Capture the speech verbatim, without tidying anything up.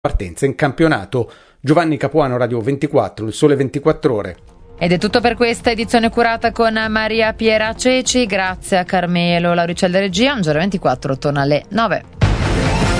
partenza in campionato. Giovanni Capuano, Radio ventiquattro, Il Sole ventiquattro Ore. Ed è tutto per questa edizione curata con Maria Piera Ceci. Grazie a Carmelo Lauricel de Regia. Un giorno ventiquattro torna alle nove.